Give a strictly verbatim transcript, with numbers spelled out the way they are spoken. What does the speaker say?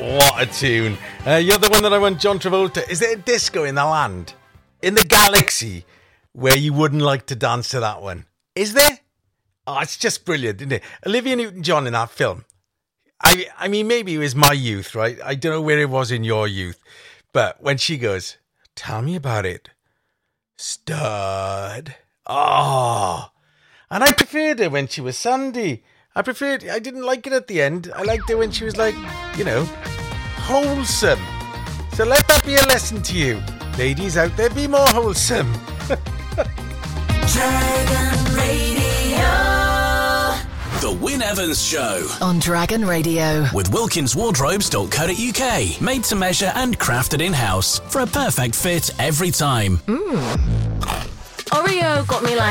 What a tune. Uh, you're the one that I want, John Travolta. Is there a disco in the land, in the galaxy, where you wouldn't like to dance to that one? Is there? Oh, it's just brilliant, isn't it? Olivia Newton-John in that film. I, I mean, maybe it was my youth, right? I don't know where it was in your youth. But when she goes, tell me about it, stud. Oh. And I preferred her when she was Sandy. I preferred, I didn't like it at the end. I liked her when she was like, you know, wholesome. So let that be a lesson to you. Ladies out there, be more wholesome. Dragon Radio. The Wyn Evans Show on Dragon Radio with wilkins wardrobes dot co dot uk. Made to measure and crafted in-house for a perfect fit every time. Mm. Oreo got me like